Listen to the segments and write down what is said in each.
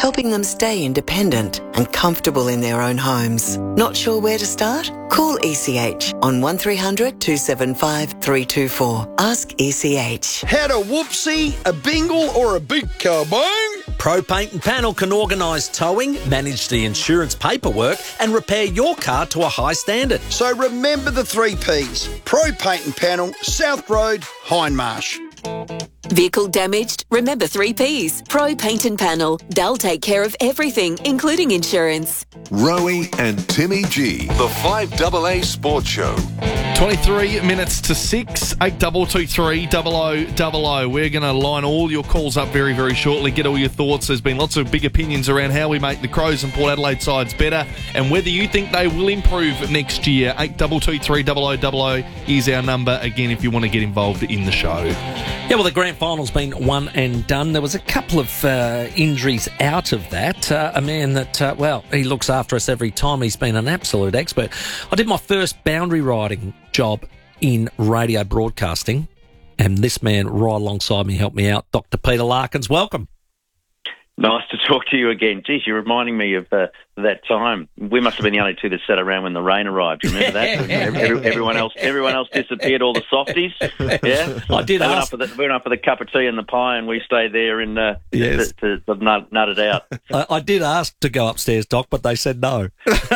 helping them stay independent and comfortable in their own homes. Not sure where to start? Call ECH on 1300 275 324. Ask ECH. Had a whoopsie, a bingle or a big kabong? Pro Paint and Panel can organise towing, manage the insurance paperwork and repair your car to a high standard. So remember the 3 Ps. Pro Paint and Panel, South Road, Hindmarsh. Vehicle damaged? Remember 3 Ps. Pro Paint and Panel. They'll take care of everything, including insurance. Rowie and Timmy G, the 5AA Sports Show. 23 minutes to 6, 8223 0000. We're going to line all your calls up very, very shortly. Get all your thoughts. There's been lots of big opinions around how we make the Crows and Port Adelaide sides better and whether you think they will improve next year. 8223 0000 is our number again if you want to get involved in the show. Yeah, well, the grand final's been one and done. There was a couple of injuries out of that. A man that, he looks after us every time. He's been an absolute expert. I did my first boundary riding job in radio broadcasting, and this man right alongside me helped me out, Dr. Peter Larkins. Welcome. Nice to talk to you again. Geez, you're reminding me of that time. We must have been the only two that sat around when the rain arrived. Remember that? Everyone else disappeared. All the softies. Yeah, I did ask. We went up for the cup of tea and the pie, and we stayed there and to nut it out. I did ask to go upstairs, Doc, but they said no.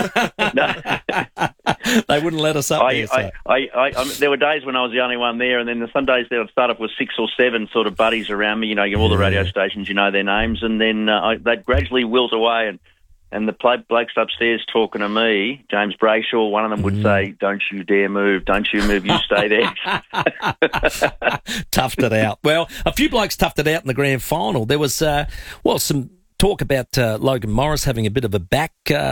They wouldn't let us up there. So. There were days when I was the only one there, and then some days there I'd start up with 6 or 7 sort of buddies around me. You know, all the radio stations, you know their names, and then they'd gradually wilt away, and the blokes upstairs talking to me, James Brayshaw, one of them would say, "Don't you dare move, don't you move, you stay there." Toughed it out. Well, a few blokes toughed it out in the grand final. There was, some talk about Logan Morris having a bit of a back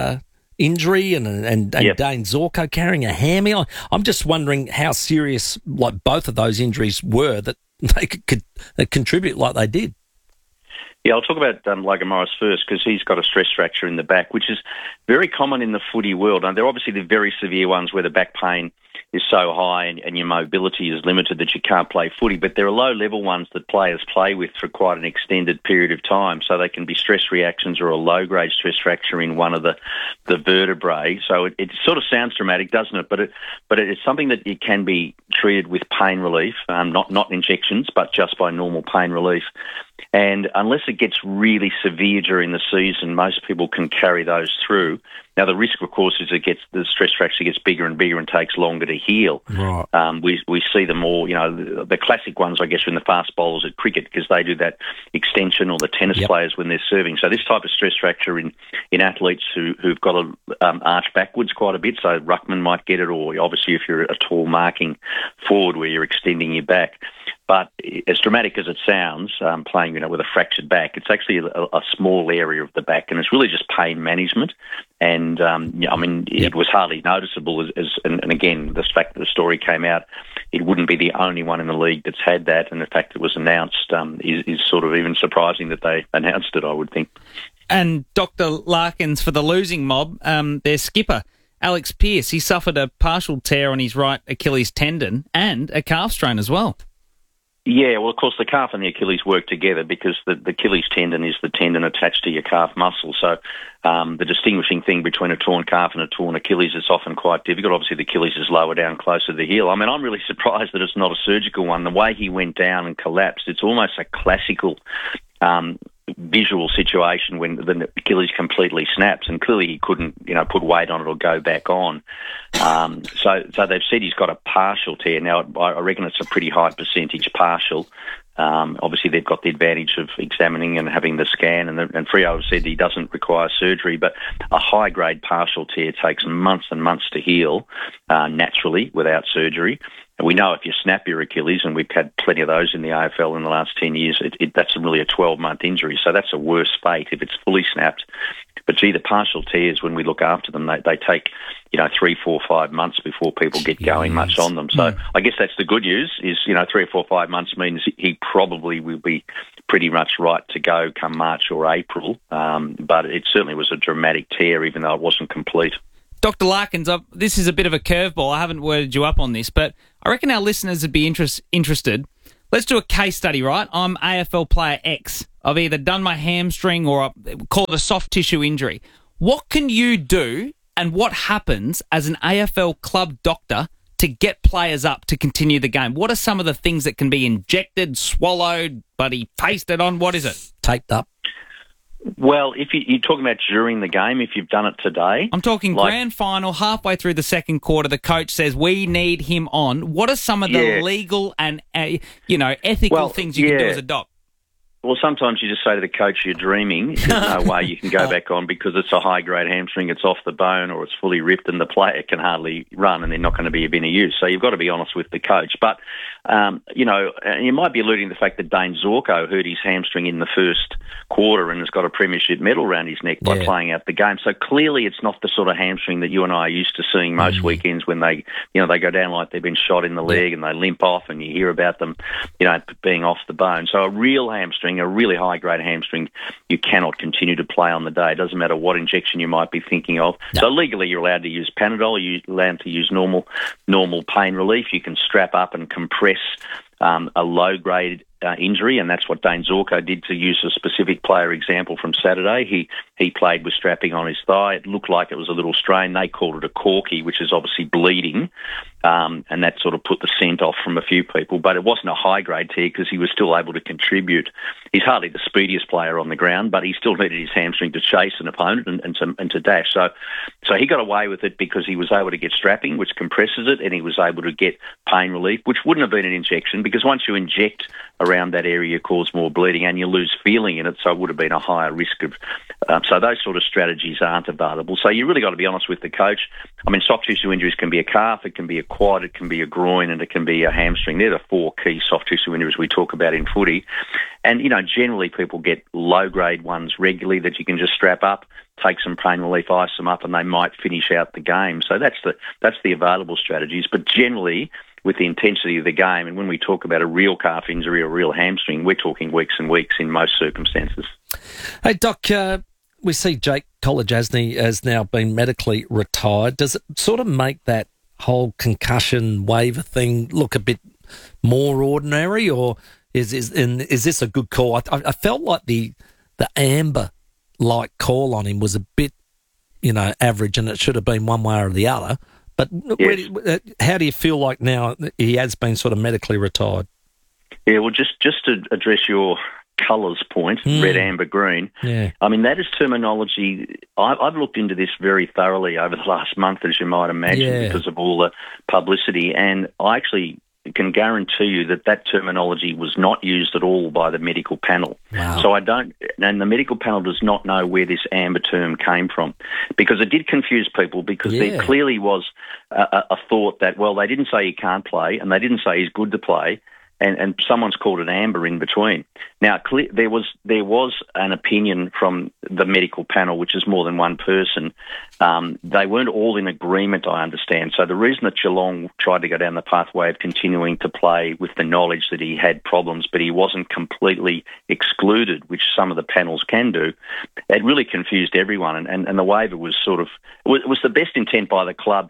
injury and Yep. Dane Zorko carrying a hammy. I'm just wondering how serious both of those injuries were that they could contribute like they did. Yeah, I'll talk about Logan Morris first because he's got a stress fracture in the back, which is very common in the footy world. And they're obviously the very severe ones where the back pain is so high and your mobility is limited that you can't play footy. But there are low-level ones that players play with for quite an extended period of time. So they can be stress reactions or a low-grade stress fracture in one of the vertebrae. So it sort of sounds dramatic, doesn't it? But it's something that it can be treated with pain relief, not injections, but just by normal pain relief. And unless it gets really severe during the season, most people can carry those through. Now, the risk, of course, is the stress fracture gets bigger and bigger and takes longer to heal. Right. We see them all, the classic ones, I guess, are in the fast bowlers at cricket because they do that extension, or the tennis players when they're serving. So this type of stress fracture in athletes who've got to arch backwards quite a bit, so ruckman might get it, or obviously if you're a tall marking forward where you're extending your back. But as dramatic as it sounds, playing with a fractured back, it's actually a small area of the back, and it's really just pain management. And it was hardly noticeable. And again, the fact that the story came out, it wouldn't be the only one in the league that's had that. And the fact it was announced is sort of even surprising that they announced it, I would think. And Dr. Larkins, for the losing mob, their skipper, Alex Pearce, he suffered a partial tear on his right Achilles tendon and a calf strain as well. Yeah, well, of course, the calf and the Achilles work together because the Achilles tendon is the tendon attached to your calf muscle. So the distinguishing thing between a torn calf and a torn Achilles is often quite difficult. Obviously, the Achilles is lower down, closer to the heel. I mean, I'm really surprised that it's not a surgical one. The way he went down and collapsed, it's almost a classical visual situation when the Achilles completely snaps, and clearly he couldn't, put weight on it or go back on. So they've said he's got a partial tear. Now, I reckon it's a pretty high percentage partial. Obviously, they've got the advantage of examining and having the scan, and Freo have said he doesn't require surgery, but a high-grade partial tear takes months and months to heal naturally without surgery. And we know if you snap your Achilles, and we've had plenty of those in the AFL in the last 10 years, that's really a 12-month injury. So that's a worse fate if it's fully snapped. But gee, the partial tears, when we look after them, they take 3, 4, 5 months before people get going much on them. So I guess that's the good news is 3 or 4, 5 months means he probably will be pretty much right to go come March or April. But it certainly was a dramatic tear, even though it wasn't complete. Dr. Larkins, this is a bit of a curveball. I haven't worded you up on this, but I reckon our listeners would be interested. Let's do a case study, right? I'm AFL player X. I've either done my hamstring or call it a soft tissue injury. What can you do and what happens as an AFL club doctor to get players up to continue the game? What are some of the things that can be injected, swallowed, pasted on? What is it? Taped up. Well, if you're talking about during the game, if you've done it today... I'm talking grand final, halfway through the second quarter, the coach says, we need him on. What are some of the legal and, ethical things you can do as a doc? Well, sometimes you just say to the coach, you're dreaming. There's no way you can go back on because it's a high-grade hamstring, it's off the bone or it's fully ripped and the player can hardly run and they're not going to be of any use. So you've got to be honest with the coach. But, you might be alluding to the fact that Dane Zorko hurt his hamstring in the first quarter and has got a premiership medal around his neck by playing out the game. So clearly it's not the sort of hamstring that you and I are used to seeing most weekends when they go down like they've been shot in the leg and they limp off and you hear about them, being off the bone. So a real hamstring, a really high-grade hamstring, you cannot continue to play on the day. It doesn't matter what injection you might be thinking of. No. So legally you're allowed to use Panadol, you're allowed to use normal pain relief. You can strap up and compress a low-grade injury, and that's what Dane Zorko did, to use a specific player example from Saturday. He played with strapping on his thigh. It looked like it was a little strain. They called it a corky, which is obviously bleeding, and that sort of put the scent off from a few people. But it wasn't a high-grade tear because he was still able to contribute. He's hardly the speediest player on the ground, but he still needed his hamstring to chase an opponent and to dash. So he got away with it because he was able to get strapping, which compresses it, and he was able to get pain relief, which wouldn't have been an injection, because once you inject around that area, you cause more bleeding and you lose feeling in it, so it would have been a higher risk of... so those sort of strategies aren't available. So you really got to be honest with the coach. I mean, soft tissue injuries can be a calf, it can be a quad, it can be a groin, and it can be a hamstring. They're the four key soft tissue injuries we talk about in footy. And, generally people get low-grade ones regularly that you can just strap up, take some pain relief, ice them up, and they might finish out the game. So that's the available strategies. But generally, with the intensity of the game, and when we talk about a real calf injury or a real hamstring, we're talking weeks and weeks in most circumstances. Hey, Doc, we see Jake Kolodjasny has now been medically retired. Does it sort of make that whole concussion waiver thing look a bit more ordinary, or is this a good call? I felt like the Amber-like call on him was a bit, average, and it should have been one way or the other. But how do you feel like now he has been sort of medically retired? Yeah, well, just to address your colours point, red, amber, green, I mean, that is terminology. I've looked into this very thoroughly over the last month, as you might imagine, because of all the publicity, and I actually can guarantee you that terminology was not used at all by the medical panel. Wow. So and the medical panel does not know where this amber term came from, because it did confuse people, because there clearly was a thought that, well, they didn't say he can't play and they didn't say he's good to play, and someone's called it amber in between. Now, there was an opinion from the medical panel, which is more than one person. They weren't all in agreement, I understand. So the reason that Geelong tried to go down the pathway of continuing to play with the knowledge that he had problems, but he wasn't completely excluded, which some of the panels can do, it really confused everyone. And the waiver was it was the best intent by the club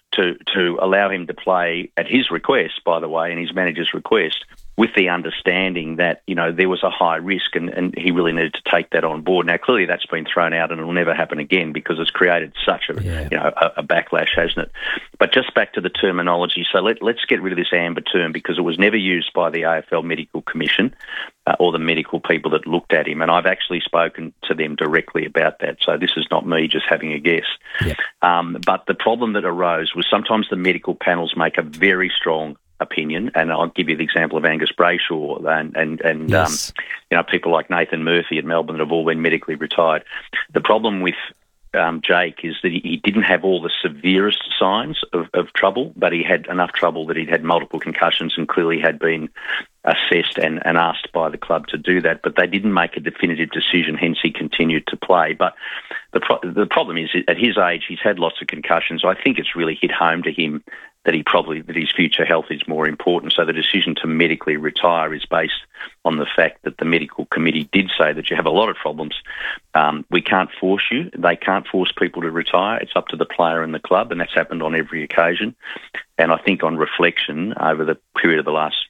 to allow him to play at his request, by the way, and his manager's request, with the understanding that, there was a high risk and he really needed to take that on board. Now, clearly that's been thrown out and it will never happen again, because it's created such a backlash, hasn't it? But just back to the terminology, so let's get rid of this amber term, because it was never used by the AFL Medical Commission or the medical people that looked at him, and I've actually spoken to them directly about that, so this is not me just having a guess. Yep. But the problem that arose was sometimes the medical panels make a very strong opinion, and I'll give you the example of Angus Brayshaw and yes. People like Nathan Murphy at Melbourne that have all been medically retired. The problem with Jake is that he didn't have all the severest signs of trouble, but he had enough trouble that he'd had multiple concussions and clearly had been assessed and asked by the club to do that. But they didn't make a definitive decision, hence he continued to play. But the problem is, at his age, he's had lots of concussions. I think it's really hit home to him that his future health is more important. So the decision to medically retire is based on the fact that the medical committee did say that you have a lot of problems. We can't force you. They can't force people to retire. It's up to the player and the club, and that's happened on every occasion. And I think on reflection over the period of the last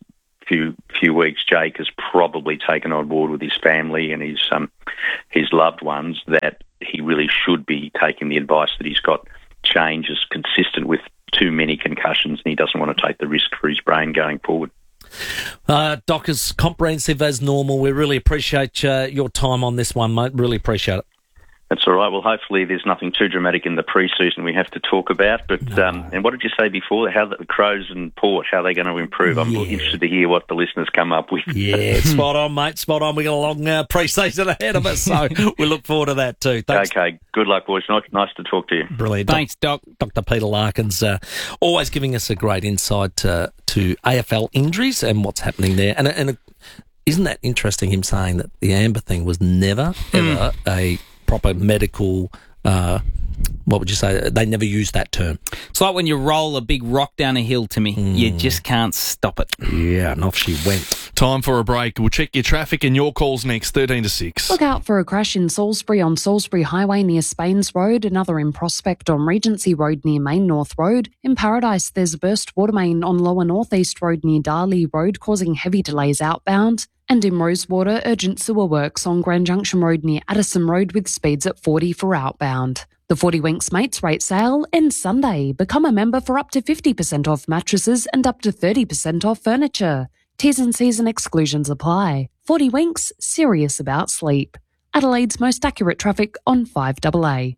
few weeks, Jake has probably taken on board with his family and his loved ones that he really should be taking the advice that he's got. Change is consistent with too many concussions, and he doesn't want to take the risk for his brain going forward. Doc, is comprehensive as normal. We really appreciate your time on this one, mate. Really appreciate it. That's all right. Well, hopefully there's nothing too dramatic in the pre-season we have to talk about. But and what did you say before? How the Crows and Port, how they're going to improve? I'm interested to hear what the listeners come up with. Yeah, spot on, mate. Spot on. We got a long pre-season ahead of us, so we look forward to that too. Thanks. Okay. Good luck, boys. Nice to talk to you. Brilliant. Thanks, Doc. Dr. Peter Larkins, always giving us a great insight to AFL injuries and what's happening there. And isn't that interesting, him saying that the Amber thing was never, ever a proper medical, what would you say? They never used that term. It's like when you roll a big rock down a hill, Timmy. You just can't stop it. Yeah, and off she went. Time for a break. We'll check your traffic and your calls next, 13 to 6. Look out for a crash in Salisbury on Salisbury Highway near Spains Road, another in Prospect on Regency Road near Main North Road. In Paradise, there's a burst water main on Lower North East Road near Darley Road, causing heavy delays outbound. And in Rosewater, urgent sewer works on Grand Junction Road near Addison Road with speeds at 40 for outbound. The 40 Winks Mates Rate Sale ends Sunday. Become a member for up to 50% off mattresses and up to 30% off furniture. T's and C's and exclusions apply. 40 Winks, serious about sleep. Adelaide's most accurate traffic on 5AA.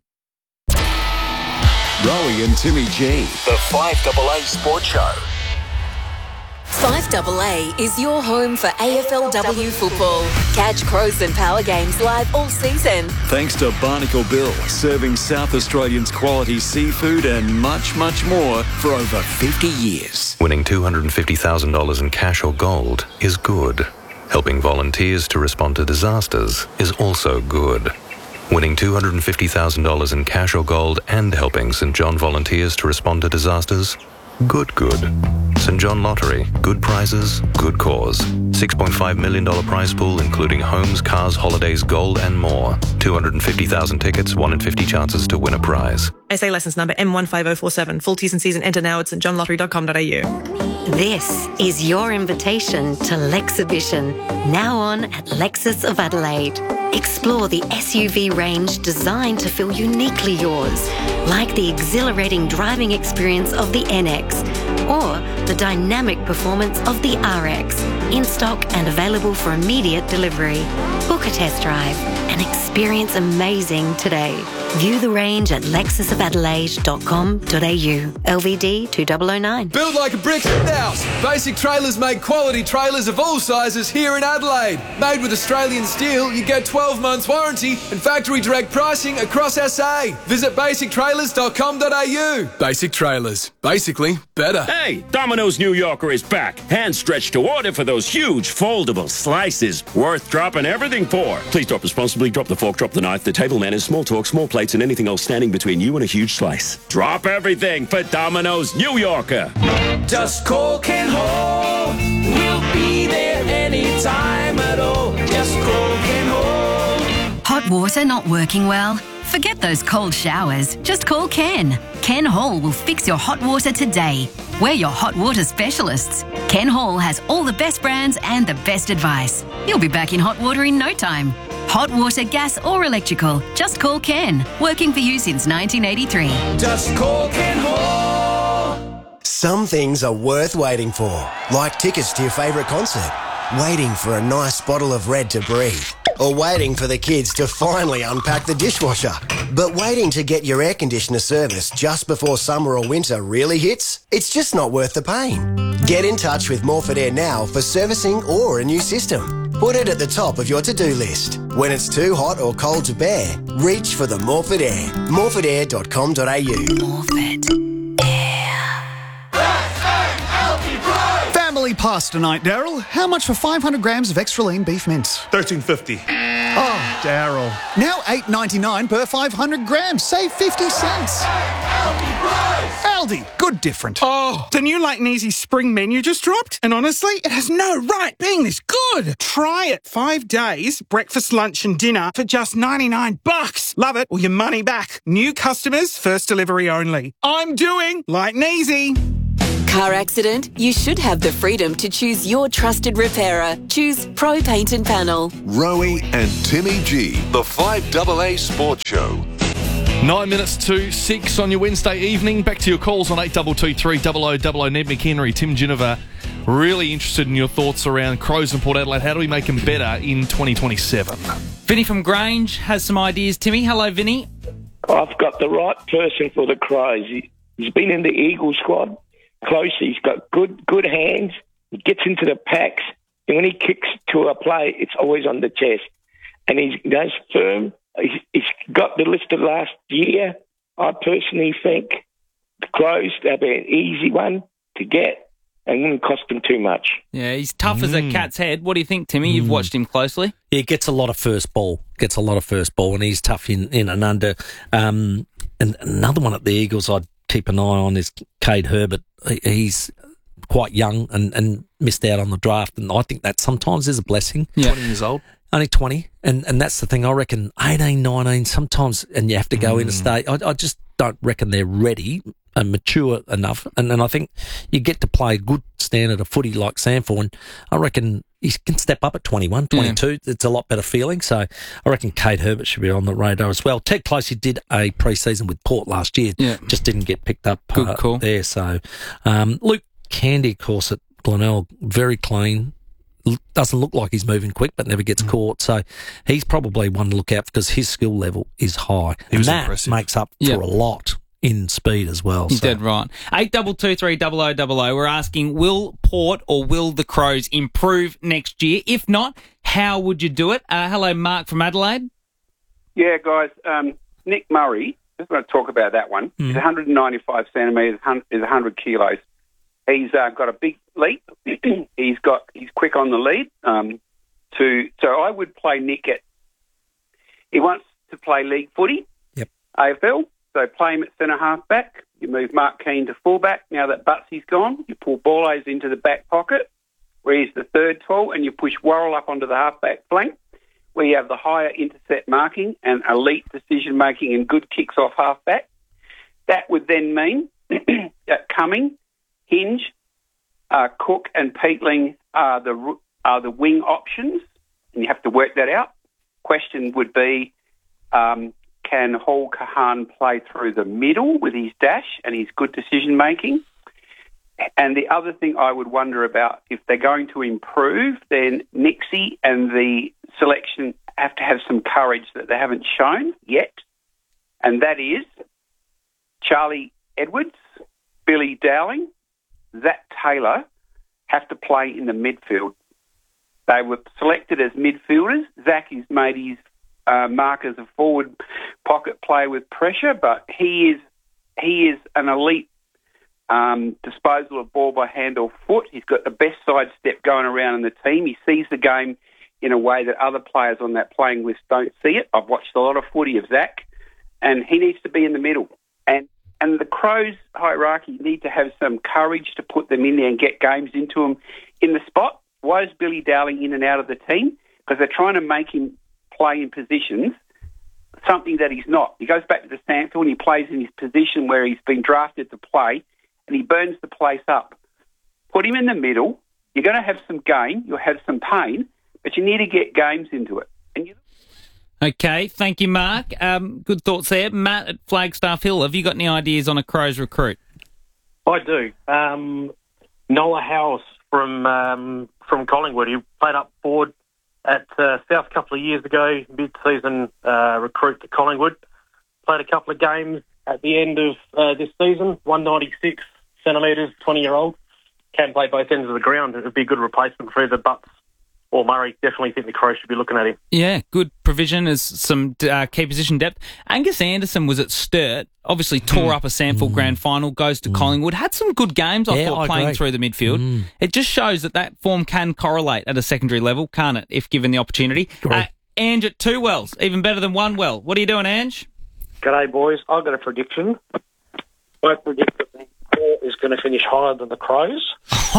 Rowie and Timmy G, the 5AA Sports Show. 5AA is your home for AFLW football. Catch Crows and Power games live all season. Thanks to Barnacle Bill, serving South Australians quality seafood and much, much more for over 50 years. Winning $250,000 in cash or gold is good. Helping volunteers to respond to disasters is also good. Winning $250,000 in cash or gold and helping St John volunteers to respond to disasters? Good. St John Lottery. Good prizes, good cause. $6.5 million prize pool, including homes, cars, holidays, gold, and more. 250,000 tickets, 1 in 50 chances to win a prize. SA licence number M15047. Full T's and C's and enter now at stjohnlottery.com.au. This is your invitation to Lexibition, now on at Lexus of Adelaide. Explore the SUV range designed to feel uniquely yours, like the exhilarating driving experience of the NX or the dynamic performance of the RX, in stock and available for immediate delivery. Book a test drive and experience amazing today. View the range at lexusofadelaide.com.au. LVD 2009. Build like a brick house. Basic Trailers make quality trailers of all sizes here in Adelaide. Made with Australian steel, you get 12 months warranty and factory direct pricing across SA. Visit basictrailers.com.au. Basic Trailers. Basically better. Hey, Domino's New Yorker is back. Hand stretched to order for those huge foldable slices. Worth dropping everything for. Please drop responsibly. Drop the fork, drop the knife, the table manners, small talk, small plates, and anything else standing between you and a huge slice. Drop everything for Domino's New Yorker. Just call Ken Hall. We'll be there anytime at all. Just call Ken Hall. Hot water not working well? Forget those cold showers. Just call Ken. Ken Hall will fix your hot water today. We're your hot water specialists. Ken Hall has all the best brands and the best advice. You'll be back in hot water in no time. Hot water, gas or electrical, just call Ken. Working for you since 1983. Just call Ken Hall. Some things are worth waiting for, like tickets to your favourite concert, waiting for a nice bottle of Red to breathe, or waiting for the kids to finally unpack the dishwasher. But waiting to get your air conditioner serviced just before summer or winter really hits? It's just not worth the pain. Get in touch with Morford Air now for servicing or a new system. Put it at the top of your to-do list. When it's too hot or cold to bear, reach for the Morford Air. morfordair.com.au. Morford. Family pasta night, Daryl. How much for 500 grams of extra lean beef mince? $13.50. Oh, Daryl. Now $8.99 per 500 grams. Save 50 cents. Aldi. Good different. Oh, the new Light and Easy spring menu just dropped, and honestly, it has no right being this good. Try it. 5 days, breakfast, lunch and dinner for just $99. Love it or your money back. New customers, first delivery only. I'm doing Light and Easy. Car accident? You should have the freedom to choose your trusted repairer. Choose Pro Paint and Panel. Rowie and Timmy G, the 5AA Sports Show. 9 minutes to 6 on your Wednesday evening. Back to your calls on 8223 0000. Ned McHenry, Tim Ginniver. Really interested in your thoughts around Crows and Port Adelaide. How do we make them better in 2027? Vinny from Grange has some ideas. Timmy, hello, Vinny. I've got the right person for the Crows. He's been in the Eagle squad close. He's got good hands. He gets into the packs. And when he kicks to a play, it's always on the chest. And he's firm. He's got the list of last year. I personally think the Crows, they'll be an easy one to get and wouldn't cost them too much. Yeah, he's tough as a cat's head. What do you think, Timmy? You've watched him closely. Yeah, gets a lot of first ball. And he's tough in and under. And another one at the Eagles I'd keep an eye on is Cade Herbert. He's quite young and missed out on the draft, and I think that sometimes is a blessing. Yeah. 20 years old. Only 20, and that's the thing. I reckon 18, 19, sometimes, and you have to go interstate. I just don't reckon they're ready and mature enough. And then I think you get to play a good standard of footy like Sandford. I reckon he can step up at 21, 22. Yeah. It's a lot better feeling. So I reckon Cade Herbert should be on the radar as well. Ted Closey did a pre-season with Port last year. Yeah. Just didn't get picked up good call there. So Luke Candy, of course, at Glenelg, very clean. Doesn't look like he's moving quick, but never gets caught. So he's probably one to look out because his skill level is high. And that impressive. Makes up for a lot in speed as well. You're dead right. 8223 0000. We're asking, will Port or will the Crows improve next year? If not, how would you do it? Hello, Mark from Adelaide. Yeah, guys. Nick Murray, just want to talk about that one. He's 195 centimetres, is 100 kilos. He's got a big leap. He's quick on the lead. So I would play Nick at. He wants to play league footy. Yep. AFL. So play him at centre half back. You move Mark Keane to fullback. Now that Butsy's gone, you pull Borlase into the back pocket, where he's the third tall, and you push Worrell up onto the half back flank, where you have the higher intercept marking and elite decision making and good kicks off half back. That would then mean that Cumming, Hinge, Cook and Peatling are the wing options, and you have to work that out. Question would be, can Hall Kahan play through the middle with his dash and his good decision making? And the other thing I would wonder about, if they're going to improve, then Nixie and the selection have to have some courage that they haven't shown yet, and that is Charlie Edwards, Billy Dowling, Zach Taylor have to play in the midfield. They were selected as midfielders. Zach has made his mark as a forward pocket player with pressure, but he is an elite disposal of ball by hand or foot. He's got the best sidestep going around in the team. He sees the game in a way that other players on that playing list don't see it. I've watched a lot of footy of Zach, and he needs to be in the middle. And the Crows hierarchy need to have some courage to put them in there and get games into them in the spot. Why is Billy Dowling in and out of the team? Because they're trying to make him play in positions, something that he's not. He goes back to the Stanfield and he plays in his position where he's been drafted to play, and he burns the place up. Put him in the middle. You're going to have some gain. You'll have some pain, but you need to get games into it. Okay, thank you, Mark. Good thoughts there. Matt at Flagstaff Hill, have you got any ideas on a Crows recruit? I do. Noah Howes from Collingwood. He played up forward at South a couple of years ago, mid-season recruit to Collingwood. Played a couple of games at the end of this season, 196 centimetres, 20-year-old. Can play both ends of the ground. It would be a good replacement for either Butts or Murray. Definitely think the Crows should be looking at him. Yeah, good provision as some key position depth. Angus Anderson was at Sturt, obviously tore up a Sandford grand final, goes to Collingwood, had some good games, I thought, playing through the midfield. It just shows that form can correlate at a secondary level, can't it, if given the opportunity? Ange at 2 wells, even better than 1 well. What are you doing, Ange? G'day, boys. I've got a prediction. I predict that the Port is going to finish higher than the Crows.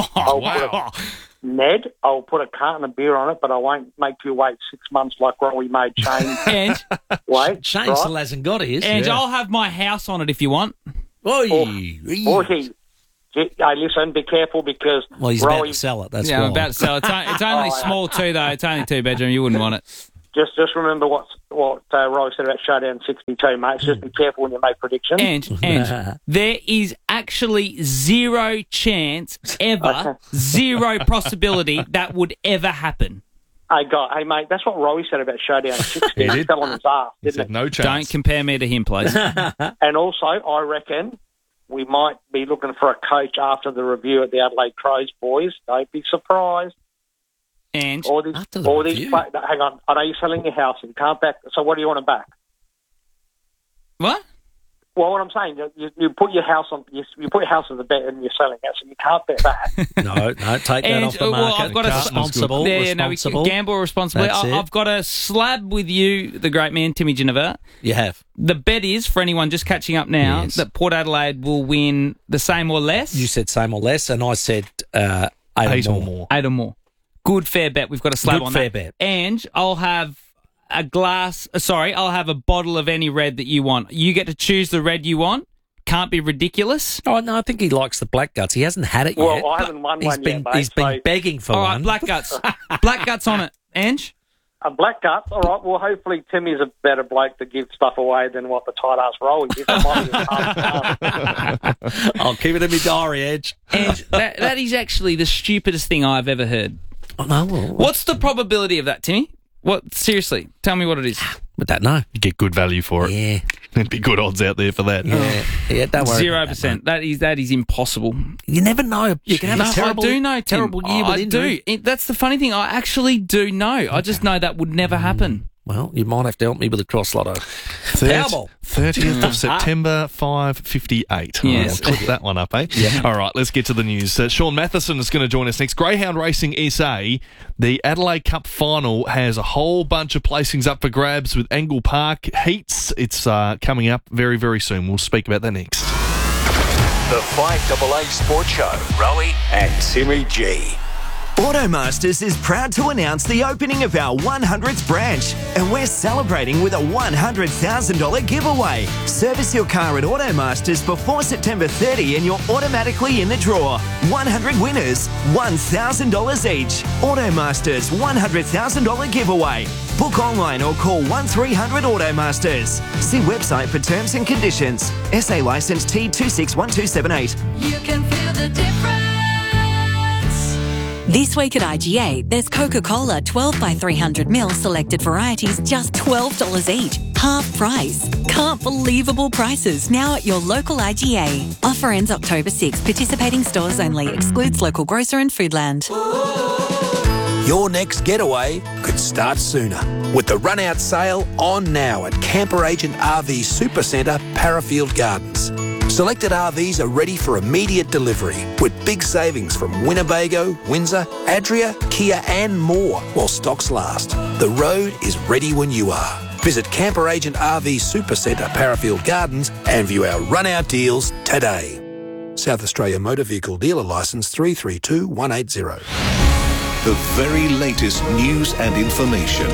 Ned, I'll put a carton of beer on it, but I won't make you wait 6 months like Rowie made Shane. Ange, wait, Shane right? still hasn't got his. Ange, I'll have my house on it if you want. Oi. Hey, listen, be careful because... Well, he's about to sell it. That's why. I'm about to sell it. It's only small too, though. It's only 2-bedroom. You wouldn't want it. Just remember what Roy said about Showdown 62, mate. Just be careful when you make predictions. And there is actually zero chance ever, zero possibility that would ever happen. Hey, mate, that's what Roy said about Showdown 60. He fell on his ass, didn't he? No chance. Don't compare me to him, please. And also, I reckon we might be looking for a coach after the review at the Adelaide Crows, boys. Don't be surprised. And hang on. I know you're selling your house and you can't back. So what do you want to back? What? Well, what I'm saying, you put your house on. You put your house on the bet and you're selling it, so you can't bet that. No, take that off the market. I've got responsible. We gamble responsibly. I've got a slab with you, the great man Timmy Ginevert. You have. The bet is, for anyone just catching up now, that Port Adelaide will win the same or less. You said same or less, and I said 8 or more. 8 or more. Good fair bet. We've got a slab on that. Good fair bet. And I'll have I'll have a bottle of any red that you want. You get to choose the red you want. Can't be ridiculous. Oh, no, I think he likes the Black Guts. He hasn't had it yet. Well, I haven't won one yet, mate. He's been begging for one. All right, Black Guts. Black Guts on it. Ange? A Black Guts, all right. Well, hopefully Timmy's a better bloke to give stuff away than what the tight-ass Roy is. I'll keep it in my diary, Edge. Ange, that is actually the stupidest thing I've ever heard. Oh, no. What's the probability of that, Timmy? What? Seriously, tell me what it is. I don't know. You get good value for it. Yeah. There'd be good odds out there for that. Yeah, don't worry. 0%. That is impossible. You never know. You can have a terrible, I do know, Tim. terrible year with injury. I do. That's the funny thing. I actually do know. I just know that would never happen. Well, you might have to help me with the cross lotto. Powerball. 30th of September, 5:58. Yes. I'll click that one up, eh? Yeah. All right, let's get to the news. Sean Matheson is going to join us next. Greyhound Racing SA, the Adelaide Cup final has a whole bunch of placings up for grabs with Angle Park Heats. It's coming up very, very soon. We'll speak about that next. The 5AA Sports Show. Rowie and Timmy G. Automasters is proud to announce the opening of our 100th branch, and we're celebrating with a $100,000 giveaway. Service your car at Automasters before September 30 and you're automatically in the draw. 100 winners, $1,000 each. Automasters $100,000 giveaway. Book online or call 1300 Automasters. See website for terms and conditions. SA licence T261278. You can feel the difference. This week at IGA, there's Coca-Cola 12 by 300ml selected varieties, just $12 each. Half price. Can't believable prices now at your local IGA. Offer ends October 6. Participating stores only. Excludes local grocer and Foodland. Your next getaway could start sooner with the run-out sale on now at Camper Agent RV Supercentre, Parafield Gardens. Selected RVs are ready for immediate delivery with big savings from Winnebago, Windsor, Adria, Kia and more while stocks last. The road is ready when you are. Visit Camper Agent RV Supercentre, Parafield Gardens and view our run-out deals today. South Australia Motor Vehicle Dealer Licence 332180. The very latest news and information.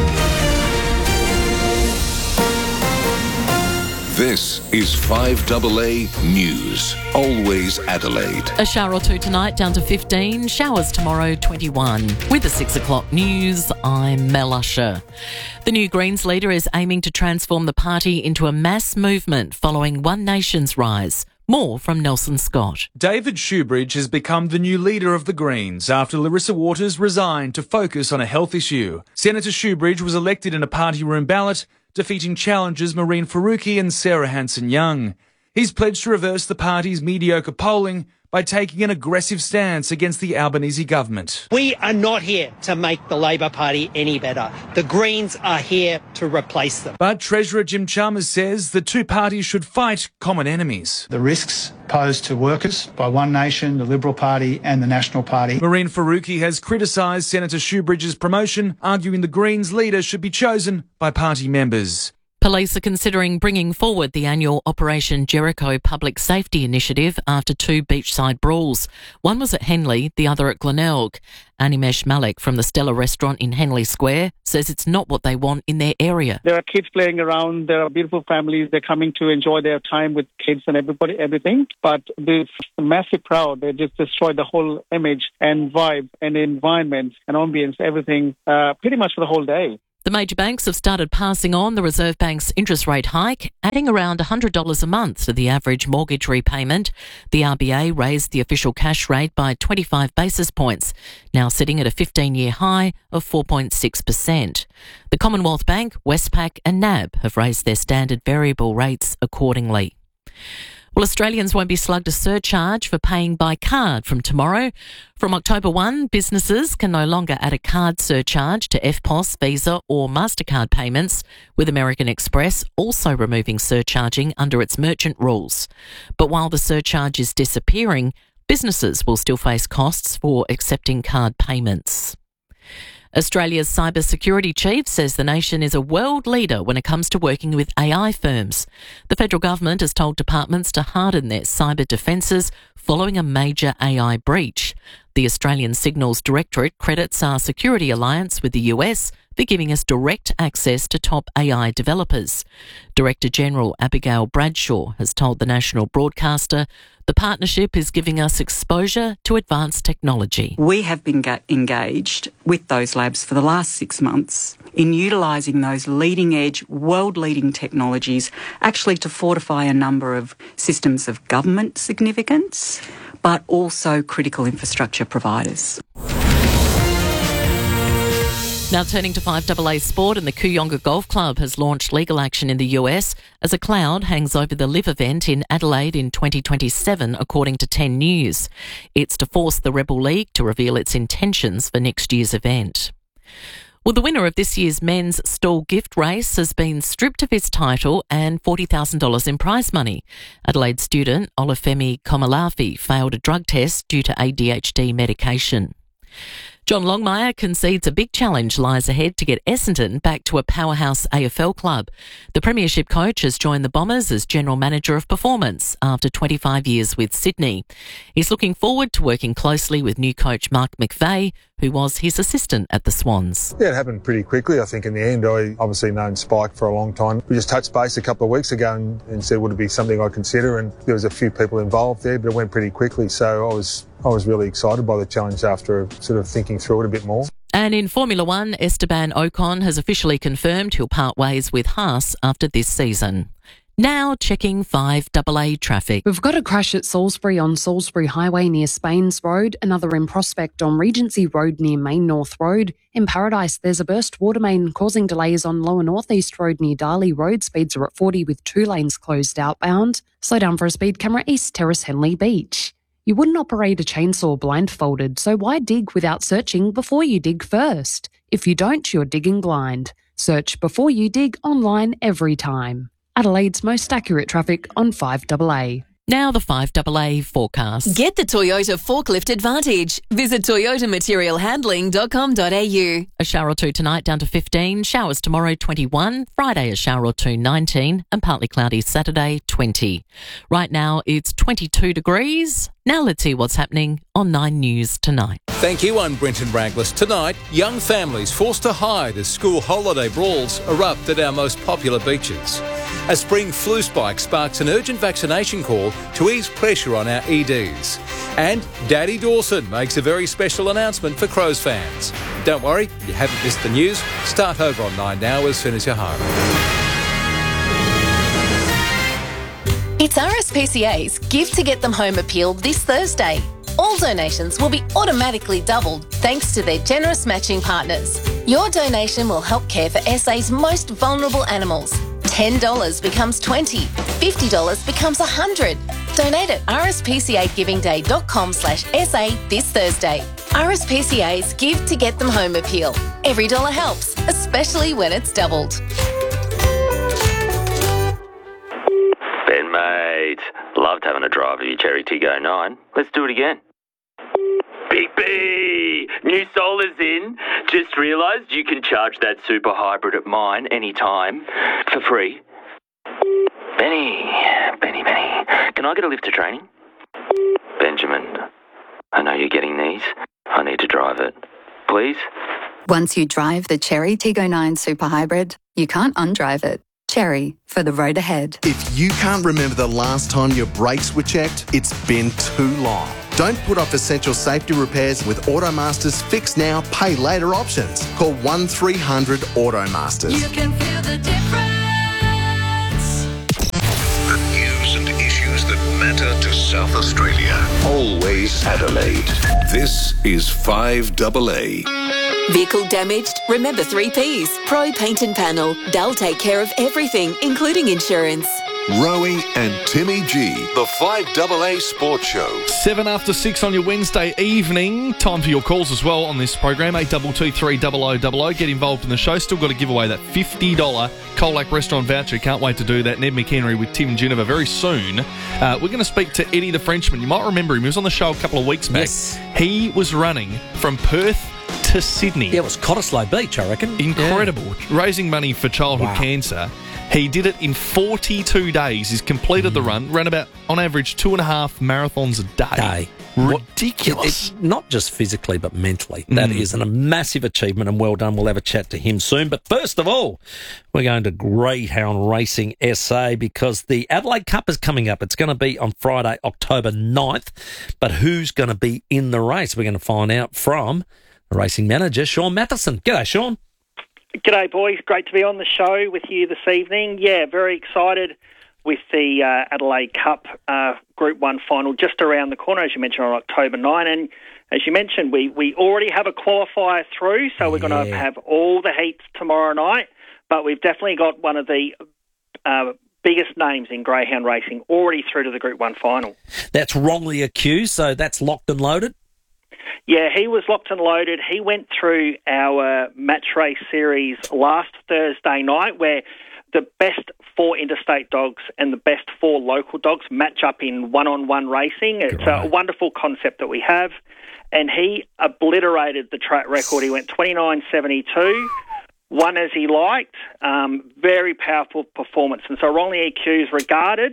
This is 5AA News. Always Adelaide. A shower or two tonight, down to 15. Showers tomorrow, 21. With the 6 o'clock news, I'm Mel Usher. The new Greens leader is aiming to transform the party into a mass movement following One Nation's rise. More from Nelson Scott. David Shoebridge has become the new leader of the Greens after Larissa Waters resigned to focus on a health issue. Senator Shoebridge was elected in a party room ballot, defeating challengers Maureen Faruqi and Sarah Hanson-Young. He's pledged to reverse the party's mediocre polling by taking an aggressive stance against the Albanese government. We are not here to make the Labor Party any better. The Greens are here to replace them. But Treasurer Jim Chalmers says the two parties should fight common enemies. The risks posed to workers by One Nation, the Liberal Party and the National Party. Maureen Faruqi has criticised Senator Shoebridge's promotion, arguing the Greens leader should be chosen by party members. Police are considering bringing forward the annual Operation Jericho Public Safety Initiative after 2 beachside brawls. One was at Henley, the other at Glenelg. Animesh Malik from the Stella restaurant in Henley Square says it's not what they want in their area. There are kids playing around, there are beautiful families, they're coming to enjoy their time with kids and everything. But this massive crowd, they just destroyed the whole image and vibe and environment and ambience, everything, pretty much for the whole day. The major banks have started passing on the Reserve Bank's interest rate hike, adding around $100 a month to the average mortgage repayment. The RBA raised the official cash rate by 25 basis points, now sitting at a 15-year high of 4.6%. The Commonwealth Bank, Westpac and NAB have raised their standard variable rates accordingly. Well, Australians won't be slugged a surcharge for paying by card from tomorrow. From October 1, businesses can no longer add a card surcharge to EFTPOS, Visa or MasterCard payments, with American Express also removing surcharging under its merchant rules. But while the surcharge is disappearing, businesses will still face costs for accepting card payments. Australia's cybersecurity chief says the nation is a world leader when it comes to working with AI firms. The federal government has told departments to harden their cyber defences following a major AI breach. The Australian Signals Directorate credits our security alliance with the US for giving us direct access to top AI developers. Director General Abigail Bradshaw has told the national broadcaster the partnership is giving us exposure to advanced technology. We have been engaged with those labs for the last 6 months in utilising those leading-edge, world-leading technologies actually to fortify a number of systems of government significance, but also critical infrastructure providers. Now turning to 5AA Sport, and the Kooyonga Golf Club has launched legal action in the US as a cloud hangs over the LIV event in Adelaide in 2027, according to 10 News. It's to force the Rebel League to reveal its intentions for next year's event. Well, the winner of this year's men's stall gift race has been stripped of his title and $40,000 in prize money. Adelaide student Olufemi Komalafi failed a drug test due to ADHD medication. John Longmire concedes a big challenge lies ahead to get Essendon back to a powerhouse AFL club. The Premiership coach has joined the Bombers as General Manager of Performance after 25 years with Sydney. He's looking forward to working closely with new coach Mark McVeigh, who was his assistant at the Swans. Yeah, it happened pretty quickly. I think in the end, I obviously known Spike for a long time. We just touched base a couple of weeks ago and said, would it be something I'd consider? And there was a few people involved there, but it went pretty quickly. So I was really excited by the challenge after sort of thinking through it a bit more. And in Formula One, Esteban Ocon has officially confirmed he'll part ways with Haas after this season. Now checking 5AA traffic. We've got a crash at Salisbury on Salisbury Highway near Spains Road, another in Prospect on Regency Road near Main North Road. In Paradise, there's a burst water main causing delays on Lower North East Road near Darley Road. Speeds are at 40 with 2 lanes closed outbound. Slow down for a speed camera, East Terrace, Henley Beach. You wouldn't operate a chainsaw blindfolded, so why dig without searching before you dig first? If you don't, you're digging blind. Search before you dig online every time. Adelaide's most accurate traffic on 5AA. Now the 5AA forecast. Get the Toyota Forklift Advantage. Visit toyotamaterialhandling.com.au. A shower or two tonight down to 15, showers tomorrow 21, Friday a shower or two 19 and partly cloudy Saturday 20. Right now it's 22 degrees. Now let's see what's happening on 9 News tonight. Thank you, I'm Brenton Braglis. Tonight, young families forced to hide as school holiday brawls erupt at our most popular beaches. A spring flu spike sparks an urgent vaccination call to ease pressure on our EDs. And Daddy Dawson makes a very special announcement for Crows fans. Don't worry, you haven't missed the news. Start over on 9 Now as soon as you're home. It's RSPCA's Give to Get Them Home appeal this Thursday. All donations will be automatically doubled thanks to their generous matching partners. Your donation will help care for SA's most vulnerable animals. $10 becomes $20, $50 becomes $100. Donate at rspcagivingday.com/SA this Thursday. RSPCA's Give to Get Them Home appeal. Every dollar helps, especially when it's doubled. Ben, mate. Loved having a drive of your Cherry Tiggo 9. Let's do it again. Big B! Benny, new solar's in. Just realised you can charge that super hybrid at mine anytime for free. Benny, can I get a lift to training? Benjamin, I know you're getting these. I need to drive it. Please? Once you drive the Chery Tiggo 9 Super Hybrid, you can't undrive it. Chery, for the road ahead. If you can't remember the last time your brakes were checked, it's been too long. Don't put off essential safety repairs with Automaster's Fix Now, Pay Later options. Call 1300 Automasters. You can feel the difference. The news and issues that matter to South Australia. Always Adelaide. This is 5AA. Vehicle damaged? Remember 3Ps. Pro Paint and Panel. They'll take care of everything, including insurance. Rowie and Timmy G. The 5AA Sports Show. 7 after 6 on your Wednesday evening. Time for your calls as well on this program. 8223 0000. Get involved in the show. Still got to give away that $50 Colac restaurant voucher. Can't wait to do that. Ned McHenry with Tim Geneva very soon. We're going to speak to Eddie the Frenchman. You might remember him. He was on the show a couple of weeks back. Yes. He was running from Perth to Sydney. Yeah, it was Cottesloe Beach, I reckon. Incredible. Yeah. Raising money for childhood cancer. He did it in 42 days. He's completed the run, ran about, on average, 2.5 marathons a day. Ridiculous. It's not just physically, but mentally. That is a massive achievement, and well done. We'll have a chat to him soon. But first of all, we're going to Greyhound Racing SA because the Adelaide Cup is coming up. It's going to be on Friday, October 9th. But who's going to be in the race? We're going to find out from the racing manager, Sean Matheson. G'day, Sean. G'day, boys. Great to be on the show with you this evening. Yeah, very excited with the Adelaide Cup Group 1 final just around the corner, as you mentioned, on October 9. And as you mentioned, we already have a qualifier through, so we're going to have all the heats tomorrow night. But we've definitely got one of the biggest names in greyhound racing already through to the Group 1 final. That's wrongly accused, so that's locked and loaded? Yeah, he was locked and loaded. He went through our match race series last Thursday night where the best 4 interstate dogs and the best 4 local dogs match up in one-on-one racing. It's a wonderful concept that we have. And he obliterated the track record. He went 29.72, won as he liked. Very powerful performance. And so wrongly accused, regarded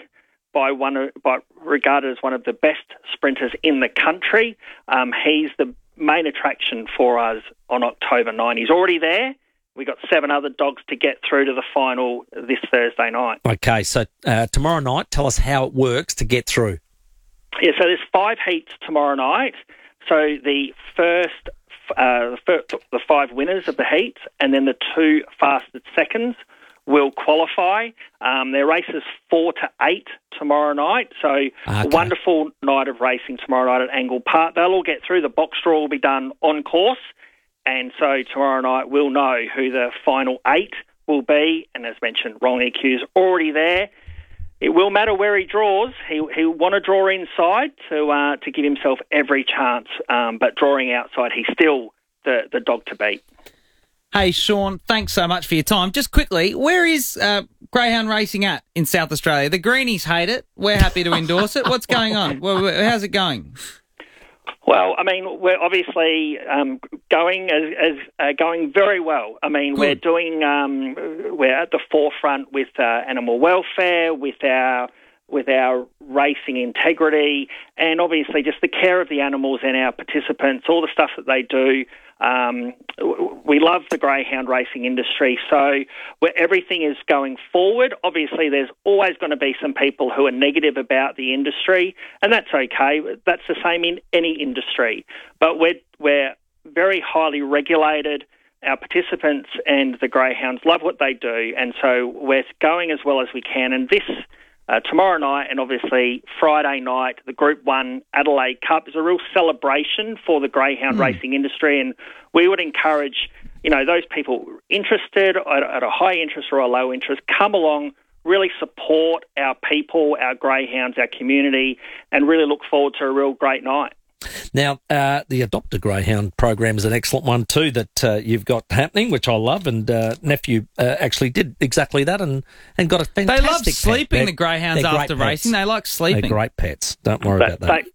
as one of the best sprinters in the country. He's the main attraction for us on October 9. He's already there. We've got 7 other dogs to get through to the final this Thursday night. Okay, so tomorrow night, tell us how it works to get through. Yeah, so there's 5 heats tomorrow night. So the the 5 winners of the heats and then the 2 fastest seconds will qualify. Their races 4 to 8 tomorrow night. So a wonderful night of racing tomorrow night at Angle Park. They'll all get through. The box draw will be done on course. And so tomorrow night we'll know who the final 8 will be. And as mentioned, wrongly accused already there. It will matter where he draws. He'll want to draw inside to give himself every chance. But drawing outside, he's still the dog to beat. Hey, Sean, thanks so much for your time. Just quickly, where is greyhound racing at in South Australia? The Greenies hate it. We're happy to endorse it. What's going on? How's it going? Well, I mean, we're obviously going very well. I mean, we're doing we're at the forefront with animal welfare, with our racing integrity, and obviously just the care of the animals and our participants, all the stuff that they do. We love the greyhound racing industry, so where everything is going forward. Obviously, there's always going to be some people who are negative about the industry, and that's okay. That's the same in any industry. But we're very highly regulated. Our participants and the greyhounds love what they do, and so we're going as well as we can. And this tomorrow night and obviously Friday night, the Group 1 Adelaide Cup is a real celebration for the greyhound racing industry, and we would encourage, those people interested at a high interest or a low interest, come along, really support our people, our greyhounds, our community, and really look forward to a real great night. Now, the Adopt a Greyhound program is an excellent one too that you've got happening, which I love, and nephew actually did exactly that and got a fantastic They love sleeping, the greyhounds, after racing. They like sleeping. They're great pets. Don't worry about that.